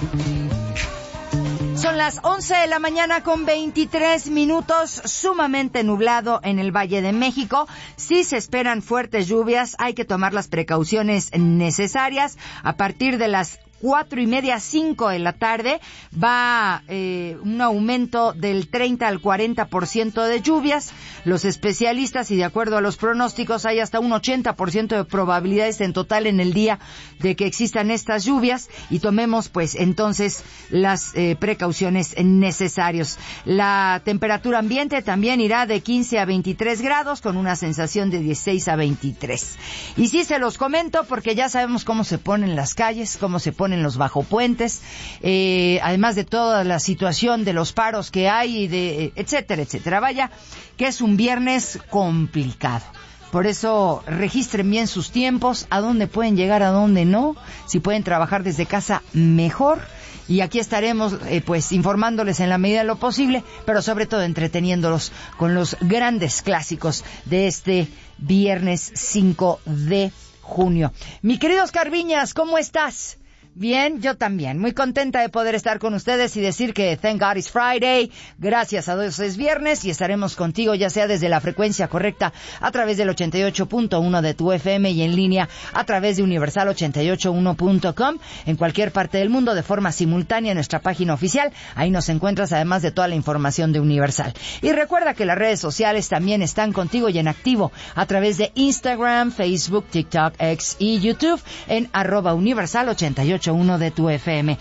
Son las 11 de la mañana con 23 minutos, sumamente nublado en el Valle de México. Sí se esperan fuertes lluvias, hay que tomar las precauciones necesarias. A partir de las 4:30, 5 de la tarde, va un aumento del 30 al 40% de lluvias. Los especialistas, y de acuerdo a los pronósticos, hay hasta un 80% de probabilidades en total en el día de que existan estas lluvias, y tomemos pues entonces las precauciones necesarias. La temperatura ambiente también irá de 15 a 23 grados, con una sensación de 16 a 23. Y sí se los comento porque ya sabemos cómo se ponen las calles, cómo se ponen los bajopuentes, además de toda la situación de los paros que hay, y de etcétera, etcétera. Vaya, que es un viernes complicado. Por eso registren bien sus tiempos, a dónde pueden llegar, a dónde no. Si pueden trabajar desde casa, mejor. Y aquí estaremos pues informándoles en la medida de lo posible, pero sobre todo entreteniéndolos con los grandes clásicos de este viernes 5 de junio. Mi querido Oscar Viñas, ¿cómo estás? Bien, yo también. Muy contenta de poder estar con ustedes y decir que thank God it's Friday. Gracias a Dios es viernes y estaremos contigo ya sea desde la frecuencia correcta a través del 88.1 de tu FM y en línea a través de universal881.com en cualquier parte del mundo de forma simultánea en nuestra página oficial. Ahí nos encuentras además de toda la información de Universal. Y recuerda que las redes sociales también están contigo y en activo a través de Instagram, Facebook, TikTok, X y YouTube en @universal881 de tu FM.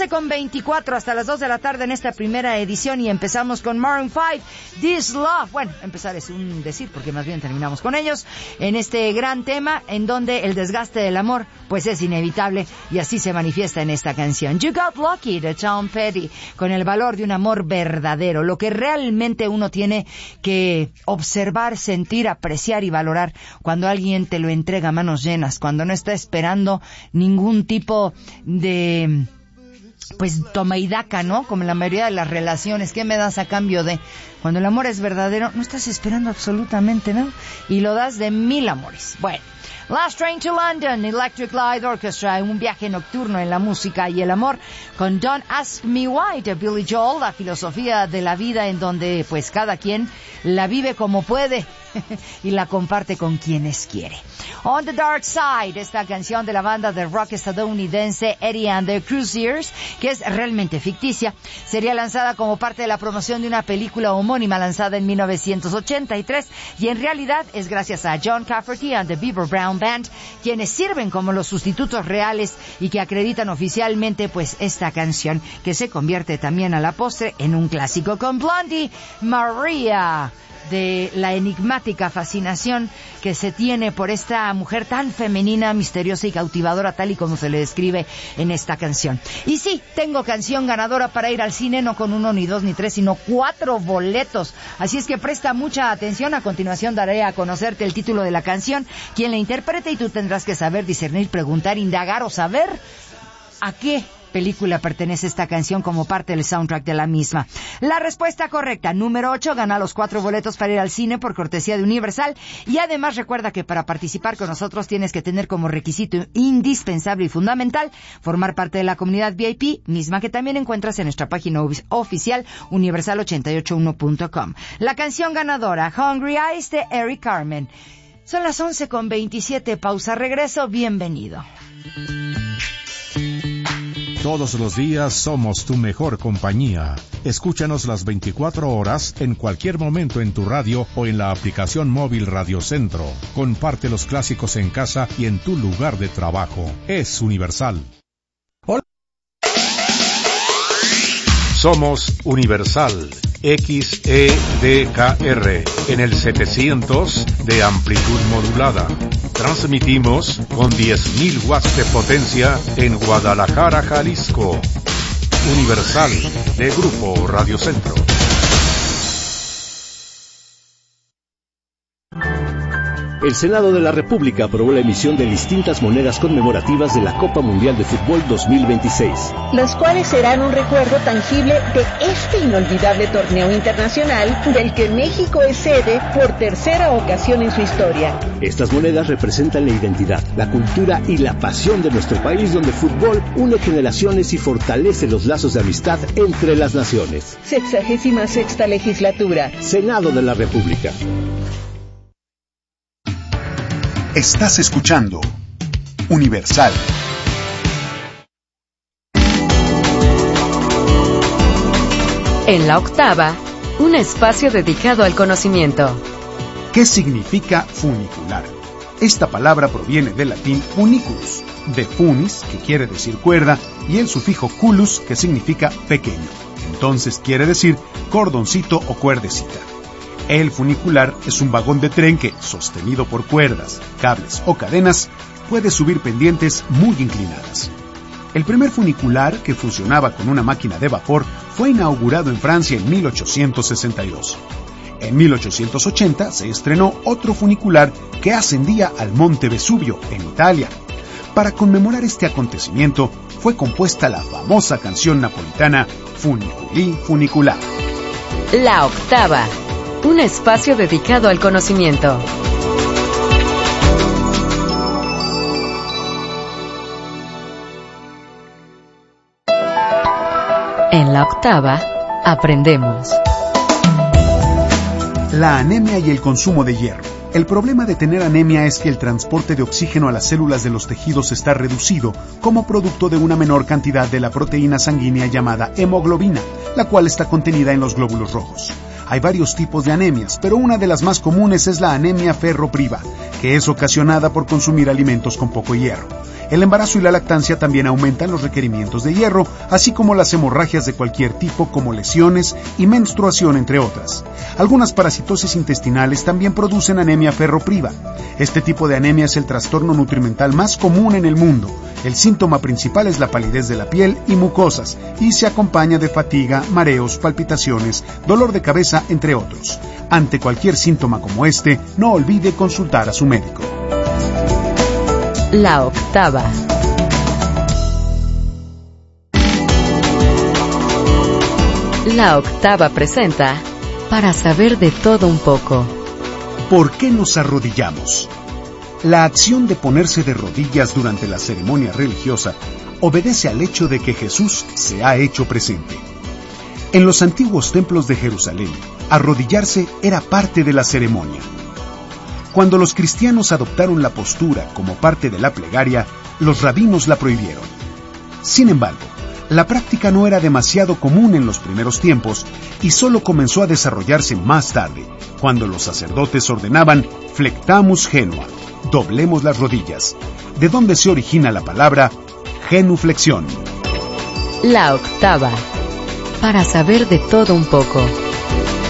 11:24 hasta las 2 de la tarde en esta primera edición, y empezamos con Maroon 5, This Love. Bueno, empezar es un decir porque más bien terminamos con ellos en este gran tema en donde el desgaste del amor pues es inevitable, y así se manifiesta en esta canción. You Got Lucky de Tom Petty, con el valor de un amor verdadero, lo que realmente uno tiene que observar, sentir, apreciar y valorar cuando alguien te lo entrega a manos llenas, cuando no está esperando ningún tipo de pues toma y daca, ¿no? Como en la mayoría de las relaciones, ¿qué me das a cambio de? Cuando el amor es verdadero, no estás esperando absolutamente nada y lo das de mil amores. Bueno, Last Train to London, Electric Light Orchestra, un viaje nocturno en la música y el amor, con Don't Ask Me Why de Billy Joel, la filosofía de la vida en donde pues cada quien la vive como puede y la comparte con quienes quiere. On the Dark Side, esta canción de la banda de rock estadounidense Eddie and the Cruisers, que es realmente ficticia, sería lanzada como parte de la promoción de una película homónima lanzada en 1983, y en realidad es gracias a John Cafferty and the Beaver Brown Band, quienes sirven como los sustitutos reales y que acreditan oficialmente pues esta canción, que se convierte también a la postre en un clásico, con Blondie, Maria, de la enigmática fascinación que se tiene por esta mujer tan femenina, misteriosa y cautivadora, tal y como se le describe en esta canción. Y sí, tengo canción ganadora para ir al cine, no con 1, ni 2, ni 3, sino 4 boletos. Así es que presta mucha atención. A continuación daré a conocerte el título de la canción, quién la interpreta, y tú tendrás que saber discernir, preguntar, indagar o saber a qué película pertenece esta canción como parte del soundtrack de la misma. La respuesta correcta, número 8, gana los 4 boletos para ir al cine por cortesía de Universal. Y además recuerda que para participar con nosotros tienes que tener como requisito indispensable y fundamental formar parte de la comunidad VIP, misma que también encuentras en nuestra página oficial universal881.com. La canción ganadora, Hungry Eyes de Eric Carmen. Son las 11:27, pausa, regreso, bienvenido. Todos los días somos tu mejor compañía. Escúchanos las 24 horas en cualquier momento en tu radio o en la aplicación móvil Radio Centro. Comparte los clásicos en casa y en tu lugar de trabajo. Es Universal. Hola. Somos Universal. XEDKR en el 700 de amplitud modulada. Transmitimos con 10.000 watts de potencia en Guadalajara, Jalisco. Universal, de Grupo Radio Centro. El Senado de la República aprobó la emisión de distintas monedas conmemorativas de la Copa Mundial de Fútbol 2026. Las cuales serán un recuerdo tangible de este inolvidable torneo internacional del que México es sede por tercera ocasión en su historia. Estas monedas representan la identidad, la cultura y la pasión de nuestro país, donde el fútbol une generaciones y fortalece los lazos de amistad entre las naciones. 66ª legislatura. Senado de la República. Estás escuchando Universal. En la octava, un espacio dedicado al conocimiento. ¿Qué significa funicular? Esta palabra proviene del latín funiculus, de funis, que quiere decir cuerda, y el sufijo culus, que significa pequeño. Entonces quiere decir cordoncito o cuerdecita. El funicular es un vagón de tren que, sostenido por cuerdas, cables o cadenas, puede subir pendientes muy inclinadas. El primer funicular, que funcionaba con una máquina de vapor, fue inaugurado en Francia en 1862. En 1880 se estrenó otro funicular que ascendía al Monte Vesubio, en Italia. Para conmemorar este acontecimiento, fue compuesta la famosa canción napolitana Funiculi Funicular. La octava. Un espacio dedicado al conocimiento. En la octava, aprendemos. La anemia y el consumo de hierro. El problema de tener anemia es que el transporte de oxígeno a las células de los tejidos está reducido como producto de una menor cantidad de la proteína sanguínea llamada hemoglobina, la cual está contenida en los glóbulos rojos. Hay varios tipos de anemias, pero una de las más comunes es la anemia ferropriva, que es ocasionada por consumir alimentos con poco hierro. El embarazo y la lactancia también aumentan los requerimientos de hierro, así como las hemorragias de cualquier tipo como lesiones y menstruación, entre otras. Algunas parasitosis intestinales también producen anemia ferropriva. Este tipo de anemia es el trastorno nutrimental más común en el mundo. El síntoma principal es la palidez de la piel y mucosas, y se acompaña de fatiga, mareos, palpitaciones, dolor de cabeza, entre otros. Ante cualquier síntoma como este, no olvide consultar a su médico. La octava. La octava presenta Para saber de todo un poco. ¿Por qué nos arrodillamos? La acción de ponerse de rodillas durante la ceremonia religiosa obedece al hecho de que Jesús se ha hecho presente. En los antiguos templos de Jerusalén, arrodillarse era parte de la ceremonia. Cuando los cristianos adoptaron la postura como parte de la plegaria, los rabinos la prohibieron. Sin embargo, la práctica no era demasiado común en los primeros tiempos y solo comenzó a desarrollarse más tarde, cuando los sacerdotes ordenaban flectamus genua, doblemos las rodillas, de donde se origina la palabra genuflexión. La octava. Para saber de todo un poco.